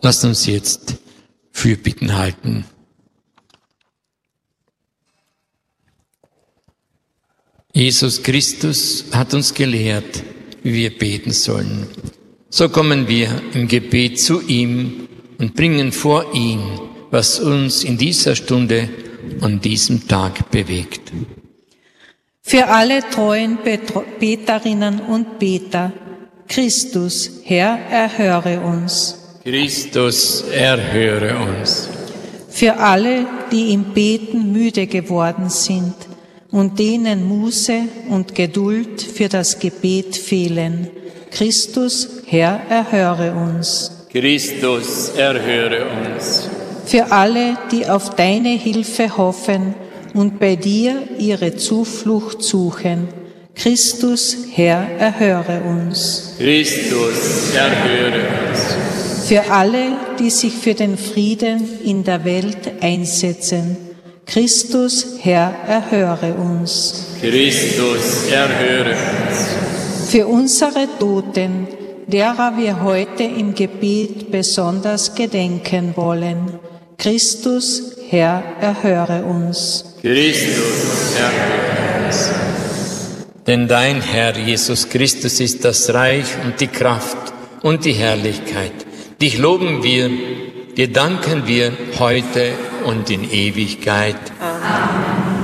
Lasst uns jetzt Fürbitten halten. Jesus Christus hat uns gelehrt, wie wir beten sollen. So kommen wir im Gebet zu ihm und bringen vor ihn, was uns in dieser Stunde und diesem Tag bewegt. Für alle treuen Beterinnen und Beter, Christus, Herr, erhöre uns. Christus, erhöre uns. Für alle, die im Beten müde geworden sind und denen Muße und Geduld für das Gebet fehlen, Christus, Herr, erhöre uns. Christus, erhöre uns. Für alle, die auf deine Hilfe hoffen und bei dir ihre Zuflucht suchen, Christus, Herr, erhöre uns. Christus, erhöre uns. Für alle, die sich für den Frieden in der Welt einsetzen, Christus, Herr, erhöre uns. Christus, erhöre uns. Für unsere Toten, derer wir heute im Gebet besonders gedenken wollen, Christus, Herr, erhöre uns. Christus, erhöre uns. Denn dein Herr Jesus Christus ist das Reich und die Kraft und die Herrlichkeit. Dich loben wir, dir danken wir heute und in Ewigkeit. Amen.